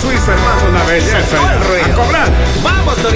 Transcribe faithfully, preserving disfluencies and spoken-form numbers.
Suiza, hermano, una belleza. Sacó el A ruido. cobrar. Vamos, Torito.